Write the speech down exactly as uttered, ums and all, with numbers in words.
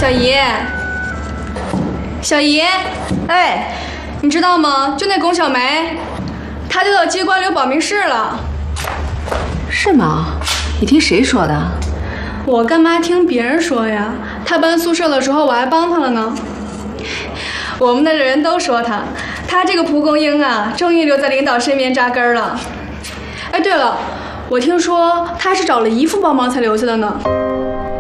小姨，小姨，哎，你知道吗？就那龚小梅，她就到机关留保密室了。 是吗？你听谁说的？ 我干嘛听别人说呀？她搬宿舍的时候，我还帮她了呢。我们那人都说她，她这个蒲公英啊，终于留在领导身边扎根了。哎，对了，我听说她是找了姨父帮忙才留下的呢。